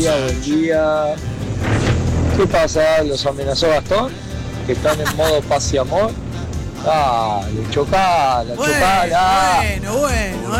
buen día. ¿Qué pasa? ¿Los amenazó Gastón? Que están en modo paz y amor. Dale, chocala, chocala. Bueno.